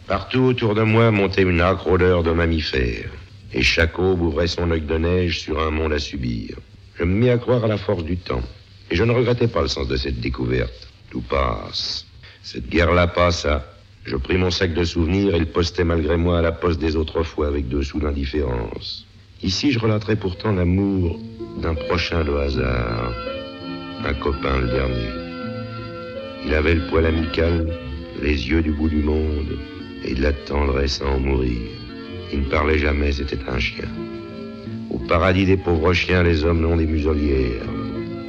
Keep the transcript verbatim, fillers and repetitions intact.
Partout autour de moi montait une âcre odeur de mammifères. Et chaque aube ouvrait son œil de neige sur un monde à subir. Je me mis à croire à la force du temps. Et je ne regrettais pas le sens de cette découverte. Tout passe. Cette guerre-là passa. Je pris mon sac de souvenirs et le postai malgré moi à la poste des autres fois avec dessous l'indifférence. Ici, je relaterai pourtant l'amour d'un prochain de hasard. Un copain, le dernier. Il avait le poil amical, les yeux du bout du monde et de la tendresse à en mourir. Il ne parlait jamais, c'était un chien. Au paradis des pauvres chiens, les hommes n'ont des muselières.